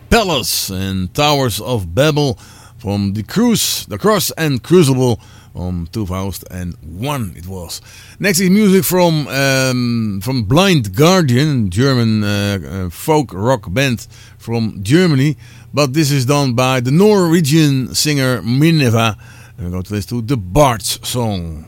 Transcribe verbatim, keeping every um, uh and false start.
Palace and Towers of Babel from the Cruise, the Cross and Crucible from two thousand one it was. Next is music from um, from Blind Guardian, German uh, uh, folk rock band from Germany, but this is done by the Norwegian singer Minerva. And we're going to listen to the Bart's song.